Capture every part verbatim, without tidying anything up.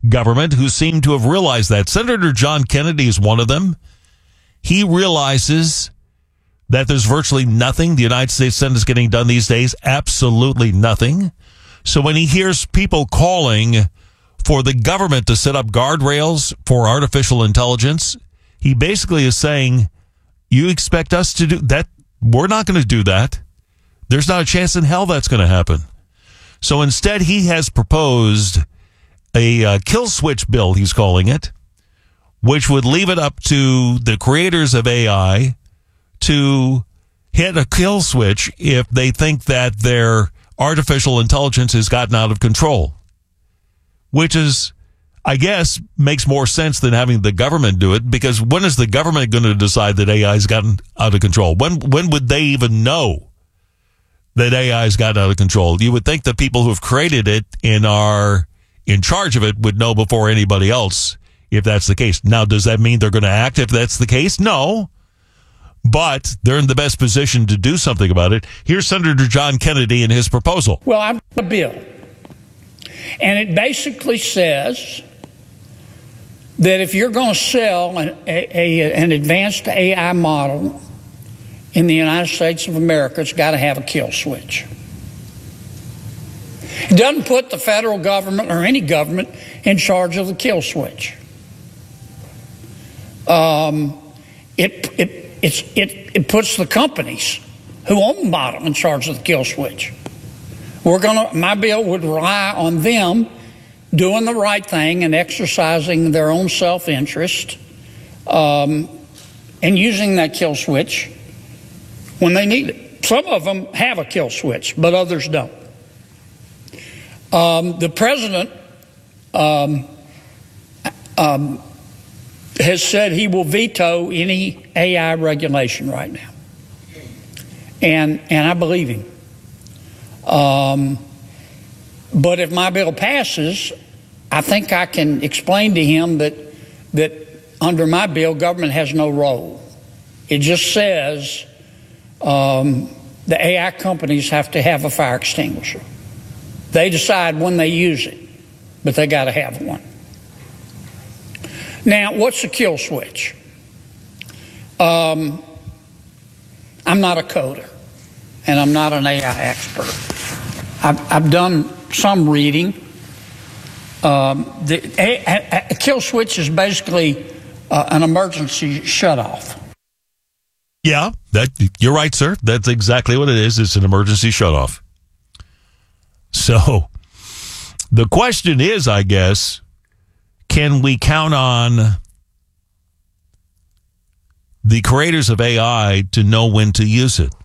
government who seem to have realized that. Senator John Kennedy is one of them. He realizes that there's virtually nothing the United States Senate is getting done these days, absolutely nothing. So when he hears people calling for the government to set up guardrails for artificial intelligence, he basically is saying, you expect us to do that? We're not going to do that. There's not a chance in hell that's going to happen. So instead, he has proposed a uh, kill switch bill, he's calling it, which would leave it up to the creators of A I to hit a kill switch if they think that their artificial intelligence has gotten out of control, which is, I guess, makes more sense than having the government do it, because when is the government going to decide that A I has gotten out of control? When when would they even know that A I has gotten out of control? You would think the people who have created it and are in charge of it would know before anybody else if that's the case. Now, does that mean they're going to act if that's the case? No. But they're in the best position to do something about it. Here's Senator John Kennedy and his proposal. Well, I've got a bill, and it basically says that if you're going to sell an, a, a, an advanced A I model in the United States of America, it's got to have a kill switch. It doesn't put the federal government or any government in charge of the kill switch. Um, it, it, it's, it, it puts the companies who own the model in charge of the kill switch. We're gonna, my bill would rely on them doing the right thing and exercising their own self-interest, um, and using that kill switch when they need it. Some of them have a kill switch, but others don't. Um, the president um, um, has said he will veto any A I regulation right now, and and I believe him. Um, but if my bill passes, I think I can explain to him that that under my bill, government has no role. It just says um, the A I companies have to have a fire extinguisher. They decide when they use it, but they got to have one. Now, what's a kill switch? Um, I'm not a coder, and I'm not an A I expert. I've, I've done some reading. Um, the a, a, a kill switch is basically uh, an emergency shutoff. Yeah, that you're right, sir. That's exactly what it is. It's an emergency shutoff. So the question is, I guess, can we count on the creators of A I to know when to use it?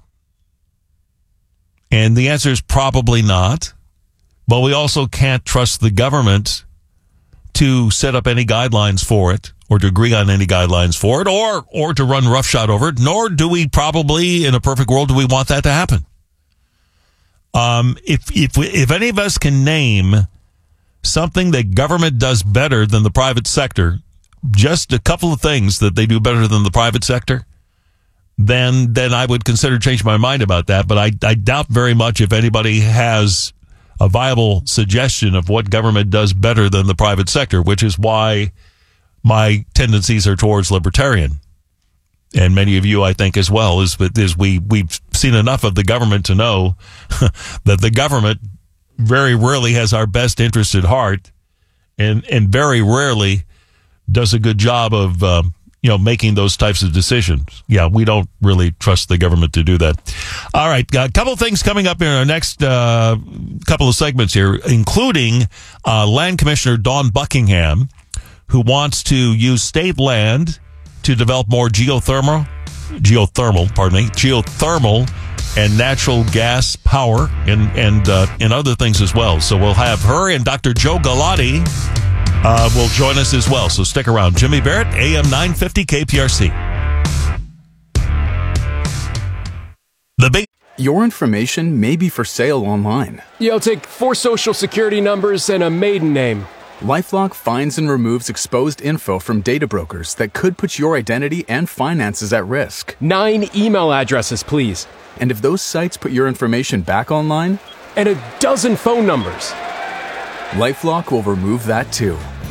And the answer is probably not. But we also can't trust the government to set up any guidelines for it, or to agree on any guidelines for it, or or to run roughshod over it, nor do we probably, in a perfect world, do we want that to happen. Um, if if we, if any of us can name something that government does better than the private sector, just a couple of things that they do better than the private sector, then then I would consider changing my mind about that. But I, I doubt very much if anybody has a viable suggestion of what government does better than the private sector, which is why my tendencies are towards libertarian. And many of you, I think, as well, is, is we, we've seen enough of the government to know that the government very rarely has our best interest at heart, and, and very rarely does a good job of, um, you know, making those types of decisions. Yeah, we don't really trust the government to do that. All right, a couple of things coming up in our next uh, couple of segments here, including uh, Land Commissioner Dawn Buckingham, who wants to use state land to develop more geothermal, geothermal, pardon me, geothermal and natural gas power, and and uh, and other things as well. So we'll have her, and Doctor Joe Galati uh, will join us as well. So stick around. Jimmy Barrett, A M nine fifty K P R C. The big. Your information may be for sale online. Yo, take four social security numbers and a maiden name. LifeLock finds and removes exposed info from data brokers that could put your identity and finances at risk. Nine email addresses, please. And if those sites put your information back online? And a dozen phone numbers. LifeLock will remove that too.